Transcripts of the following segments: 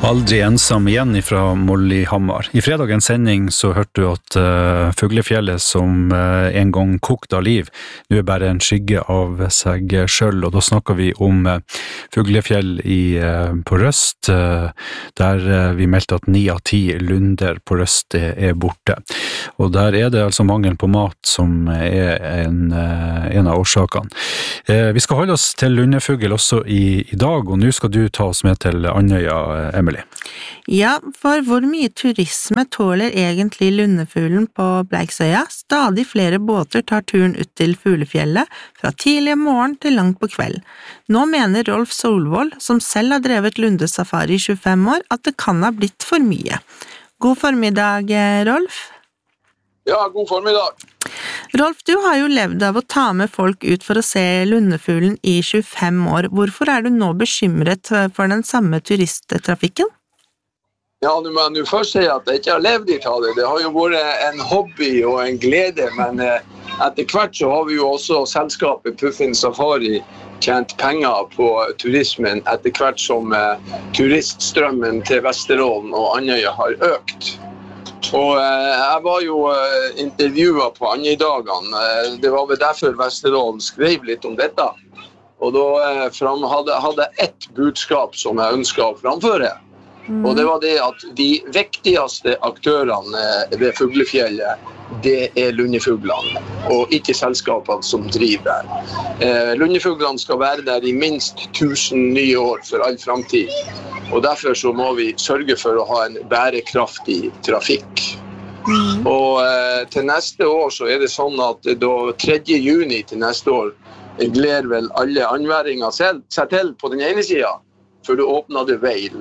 Aldri ensam igjen fra Molly Hammar. I fredagens sending så hørte du at Fuglefjellet som en gang kokte av liv, nå bare en skygge av seg selv, og da snakker vi om Fuglefjell på Røst, der vi meldte at 9 av 10 lunder på Røst borte. Og der det altså mangel på mat som en av årsakene. Vi skal holde oss til lundefugl også i dag, og nå skal du ta oss med til Andøya, Emily. Ja, for hvor mye turisme tåler egentlig lundefuglen på Bleiksøya? Stadig flere båter tar turen ut til Fuglefjellet fra tidlig morgen til langt på kveld. Nå mener Rolf Solvold, som selv har drevet lundesafari i 25 år, at det kan ha blitt for mye. God formiddag, Rolf. Ja, god formiddag. Rolf, du har jo levd av å ta med folk ut for å se lundefuglen i 25 år. Hvorfor du nå bekymret for den samme turisttrafikken? Ja, nå må jeg først si at jeg ikke har levd i det. Det har jo vært en hobby og en glede, men etter hvert så har vi jo også selskapet Puffin Safari tjent penger på turismen etter hvert som turiststrømmen til Vesterålen og Andøya har økt. Og jeg var jo intervjuet på Andøydagene. Det var vel derfor Vesterålen skrev litt om dette. Og da hadde jeg ett budskap som jeg ønsket å framføre. Og det var det at de viktigste aktørene ved Fuglefjellet, det lundefuglene, og ikke selskapene som driver der. Lundefuglene skal være der i minst 1000 nye år for all fremtid. Og derfor så må vi sørge for å ha en bærekraftig trafikk. Og til neste år så det sånn at da 3. juni til neste år gleder vel alle anværinger seg til på den ene siden, for da åpner det Veil.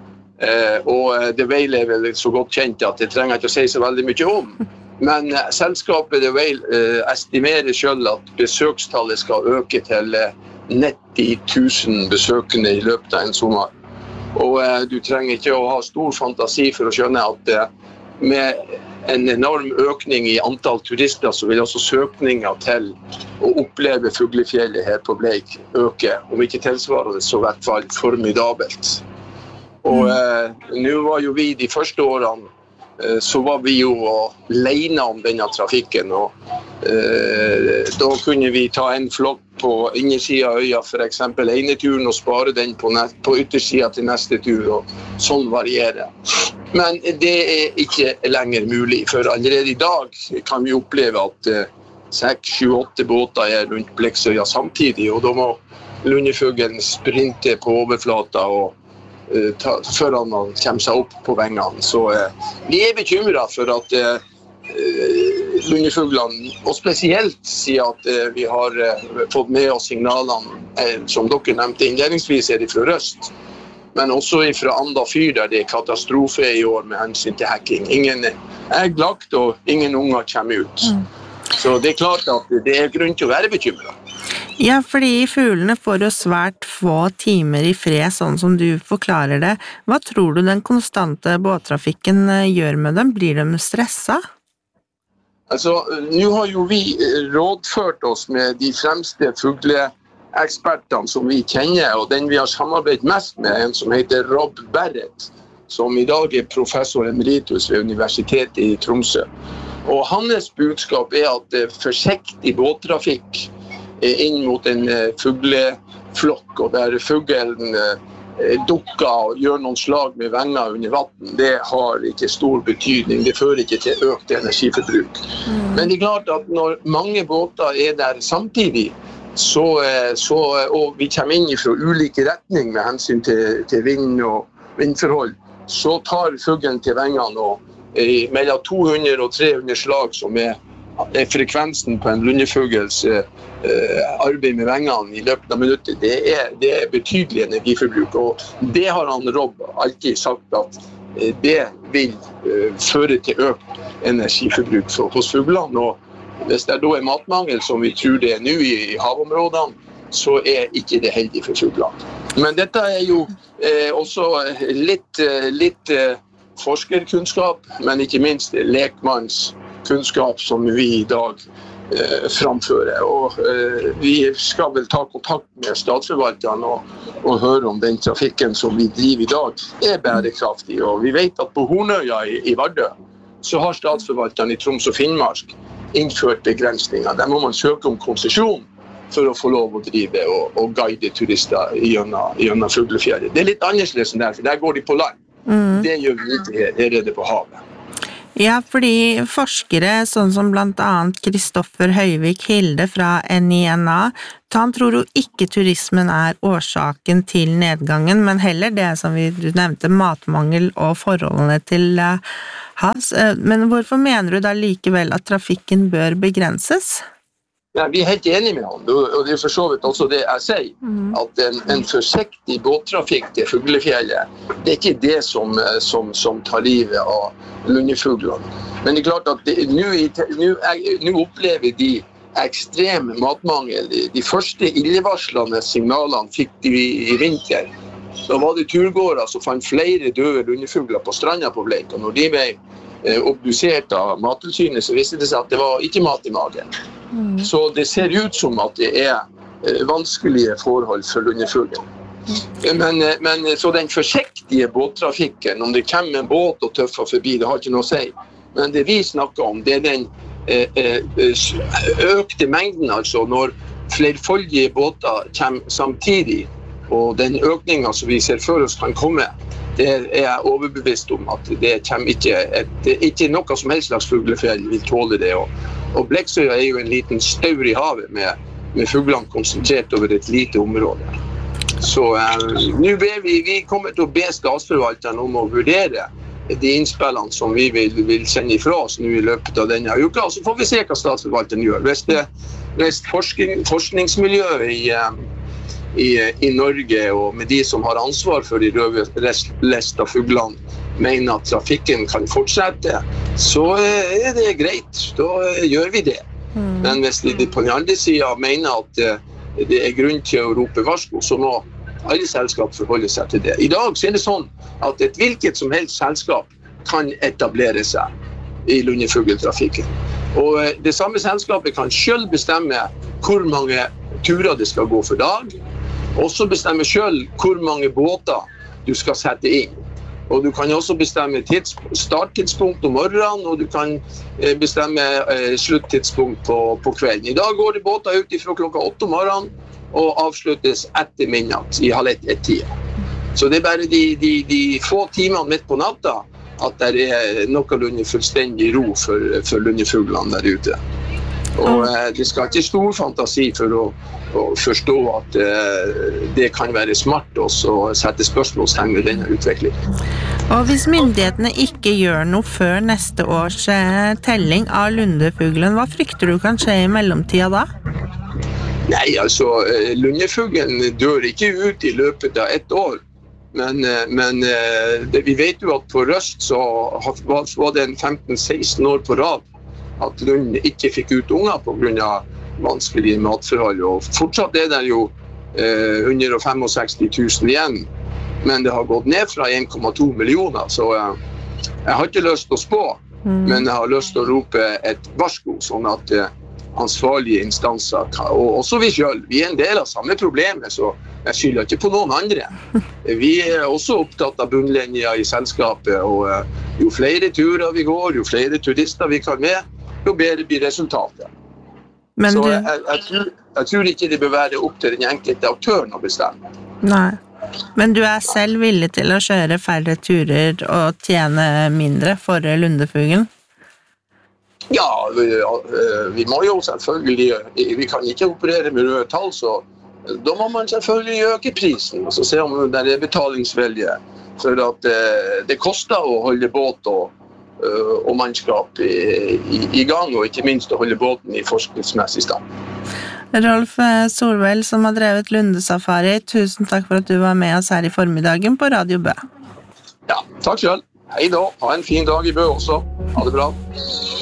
Og det Veil vel så godt kjent at det trenger ikke å si så veldig mye om. Men selskapet The Veil estimerer selv at besøkstallet skal øke til 90 000 besøkende i løpet av en sommer. Og du trenger ikke å ha stor fantasi for å skjønne at med en enorm økning i antall turister, så vil også søkninger til å oppleve Fuglefjellet her på Bleik øke. Om ikke tilsvarende, så i hvert fall formidabelt. Og nå var jo vi de første årene, så var vi jo alene om denne trafikken, og da kunne vi ta en flokk på innesiden av øya, for eksempel ene turen, og spare den på yttersiden til neste tur, og sånn varierer. Men det ikke lenger mulig, for allerede i dag kan vi oppleve at 6-7-8 båter rundt Bleksøya samtidig, og da må lundefuglen sprinte på overflata og før han kommer seg opp på vengene. Så vi bekymret for at lundefuglene, og spesielt siden at vi har fått med oss signalene, som dere nevnte innledningsvis, det fra Røst, men også fra Anda fyr, der det katastrofe i år med hensyn til hacking. Ingen lagt, og ingen unger kommer ut. Så det klart at det grunn til å være bekymret. Ja, fordi fuglene får jo svært få timer i fred, sånn som du forklarer det. Hva tror du den konstante båttrafikken gjør med dem? Blir de stresset? Altså, nå har jo vi rådført oss med de fremste fugleekspertene som vi kjenner, og den vi har samarbeidet mest med, en som heter Rob Barrett, som i dag professor emeritus ved Universitetet i Tromsø. Og hans budskap at forsiktig båttrafikk inn mot en fugleflokk, og der fuglen dukker og gjør noen slag med venger under vatten, det har ikke stor betydning, det fører ikke til økt energiforbruk. Men det klart at når mange båter der samtidig, og vi kommer inn fra ulike retning med hensyn til vind og vindforhold, så tar fuglen til vengene, og mellom 200 og 300 slag som frekvensen på en lundefugls arbeid med vengene i løpet av minutter, det betydelig energiforbruk, og det har han Rob alltid sagt at det vil føre til økt energiforbruk hos fuglene, og hvis det da matmangel som vi tror det nå i havområdene, så ikke det heldig for fuglene. Men dette jo også litt forskerkunnskap, men ikke minst lekmannskunnskap som vi i dag framføre. Og vi skal vel ta kontakt med statsforvalteren og høre om den trafikken som vi driver i dag bærekraftig. Og vi vet at på Hornøya i Vardø så har statsforvalteren i Troms og Finnmark innført begrensninger. Der må man søke om konsesjon for å få lov å drive og guide turister gjennom Fuglefjellet. Det litt annerledes enn der, for der går de på land. Det gjør vi ikke her nede på havet. Ja, fordi forskere, sånn som blant annet Kristoffer Høyvik Hilde fra NINA, han tror jo ikke turismen årsaken til nedgangen, men heller det som du nevnte, matmangel og forholdene til havs. Men hvorfor mener du da likevel at trafikken bør begrenses? Ja, vi helt enige med han, og det for så vidt også det jeg sier, at en forsiktig båttrafikk til Fuglefjellet, det ikke det som tar livet av lundefuglene. Men det klart at nå opplever de ekstrem matmangel. De første illevarslende signalene fikk de i vinter. Da var det turgåere som fant flere døde lundefugler på stranda på Bleik, og når de ble obdusert av Mattilsynet, så viste det seg at det var ikke mat i magen. Så det ser ut som at det vanskelige forhold for lundefuglen. Men så den forsiktige båttrafikken, om det kommer en båt og tøffer forbi, det har ikke noe å si. Men det vi snakker om, det den økte mengden, altså når flerfoldige båter kommer samtidig, og den økningen som vi ser for oss kan komme, det jeg overbevist om at det kommer ikke noe som helst slags fuglefjell vil tåle det. Og Bleksøya jo en liten staur i havet med fuglene konsentrert over et lite område. Så nå vi kommer til å be statsforvalteren om å vurdere de innspillene som vi vil sende ifra oss nå i løpet av denne uka, og så får vi se hva statsforvalteren gjør. Hvis forskningsmiljøet i Norge og med de som har ansvar for de rødlista fuglene mener at trafikken kan fortsette, så det greit, da gjør vi det. Men hvis de på den andre siden mener at det grunn til å rope varsko, så må alle selskap forholde seg til det. I dag så det sånn at et hvilket som helst selskap kan etablere seg i lundefugltrafikken. Og det samme selskapet kan selv bestemme hvor mange turer det skal gå for dag, også bestemme selv hvor mange båter du skal sette inn. Og du kan også bestemme starttidspunkt om morgenen, og du kan bestemme sluttidspunkt på kvelden. I dag går det båter ut fra klokka 8 om morgenen, og avsluttes etter midnatt i 12:30. Så det bare de få timene midt på natta at det noenlunde fullstendig ro for lundefuglene der ute. Og det skal ikke stor fantasi for å forstå at det kan være smart også å sette spørsmålstegn ved denne utviklingen. Og hvis myndighetene ikke gjør noe før neste års telling av lundefuglen, hva frykter du kan skje i mellomtida da? Nei, altså, lundefuglen dør ikke ut i løpet av ett år. Men vi vet jo at på Røst så var det 15-16 år på rad at lund ikke fikk ut unger på grunn av vanskelige matforhold. Og fortsatt det jo 165 000 igjen, men det har gått ned fra 1,2 millioner, så jeg har ikke lyst til å spå, men jeg har lyst til å rope et varsko, sånn at ansvarlige instanser, og også vi selv, vi en del av samme problemet, så jeg skylder ikke på noen andre. Vi også opptatt av bunnlinja i selskapet, og jo flere turer vi går, jo flere turister vi kan med, jo bedre blir resultatet. Så jeg tror ikke det bør være opp til den enkelte aktøren å bestemme. Nei, men du selv villig til å kjøre færre turer og tjene mindre for lundefuglen? Ja, vi må jo selvfølgelig, vi kan ikke operere med røde tall, så da må man selvfølgelig øke prisen, og så se om det betalingsvilje, for at det koster å holde båt og mannskap i gang, og ikke minst å holde båten i forskningsmessig stand. Rolf Solveld, som har drevet Lundesafari, tusen takk for at du var med oss her i formiddagen på Radio Bø. Ja, takk selv. Hei da, ha en fin dag i Bø også. Ha det bra.